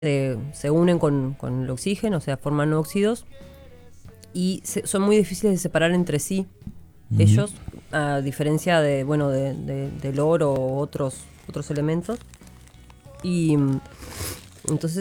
se unen con el oxígeno, o sea, forman óxidos y son muy difíciles de separar entre sí. Ellos, a diferencia del oro o otros elementos. Y entonces